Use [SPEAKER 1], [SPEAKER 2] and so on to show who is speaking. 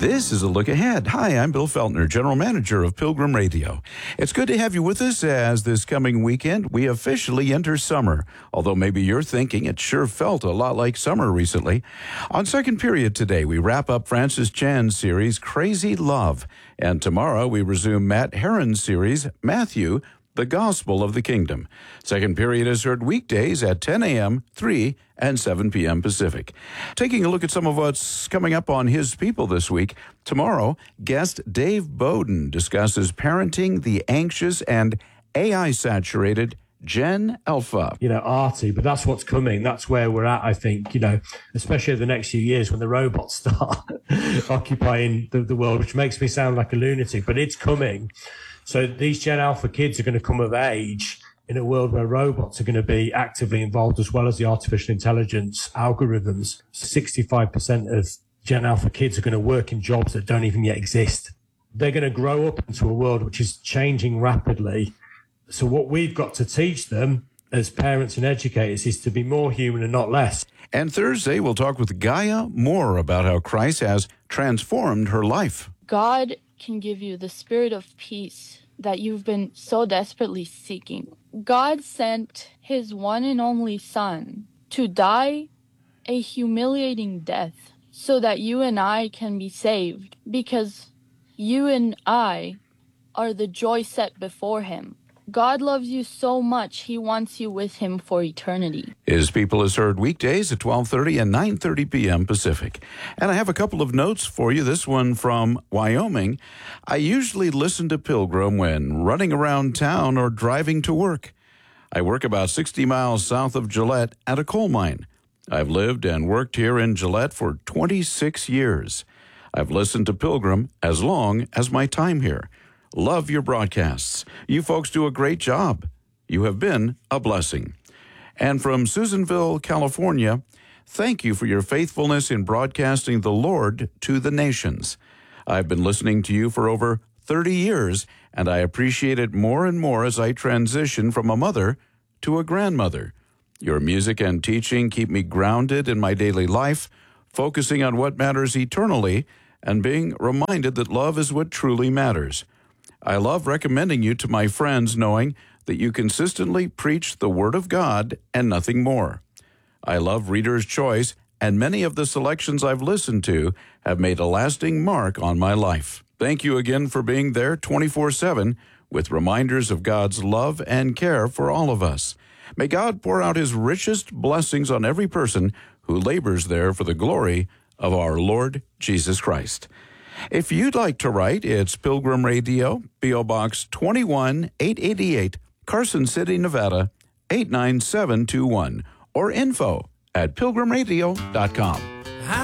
[SPEAKER 1] This is a look ahead. Hi, I'm Bill Feltner, General Manager of Pilgrim Radio. It's good to have you with us as this coming weekend we officially enter summer. Although maybe you're thinking it sure felt a lot like summer recently. On second period today, we wrap up Francis Chan's series, Crazy Love. And tomorrow we resume Matt Herron's series, Matthew, the Gospel of the Kingdom. Second period is heard weekdays at 10 a.m., 3 and 7 p.m. Pacific. Taking a look at some of what's coming up on His People this week. Tomorrow, guest Dave Bowden discusses parenting the anxious and AI-saturated Gen Alpha.
[SPEAKER 2] Arty, but that's what's coming. That's where we're at, I think, especially over the next few years when the robots start occupying the world, which makes me sound like a lunatic, but it's coming. So these Gen Alpha kids are going to come of age in a world where robots are going to be actively involved, as well as the artificial intelligence algorithms. 65% of Gen Alpha kids are going to work in jobs that don't even yet exist. They're going to grow up into a world which is changing rapidly. So what we've got to teach them as parents and educators is to be more human and not less.
[SPEAKER 1] And Thursday, we'll talk with Gaia more about how Christ has transformed her life.
[SPEAKER 3] God can give you the spirit of peace that you've been so desperately seeking. God sent his one and only Son to die a humiliating death so that you and I can be saved, because you and I are the joy set before him. God loves you so much, he wants you with him for eternity.
[SPEAKER 1] His People is heard weekdays at 12:30 and 9:30 p.m. Pacific. And I have a couple of notes for you. This one from Wyoming. I usually listen to Pilgrim when running around town or driving to work. I work about 60 miles south of Gillette at a coal mine. I've lived and worked here in Gillette for 26 years. I've listened to Pilgrim as long as my time here. Love your broadcasts. You folks do a great job. You have been a blessing. And from Susanville, California, thank you for your faithfulness in broadcasting the Lord to the nations. I've been listening to you for over 30 years, and I appreciate it more and more as I transition from a mother to a grandmother. Your music and teaching keep me grounded in my daily life, focusing on what matters eternally and being reminded that love is what truly matters. I love recommending you to my friends, knowing that you consistently preach the Word of God and nothing more. I love Reader's Choice, and many of the selections I've listened to have made a lasting mark on my life. Thank you again for being there 24/7 with reminders of God's love and care for all of us. May God pour out his richest blessings on every person who labors there for the glory of our Lord Jesus Christ. If you'd like to write, it's Pilgrim Radio, P.O. Box 21888, Carson City, Nevada, 89721, or info@pilgrimradio.com.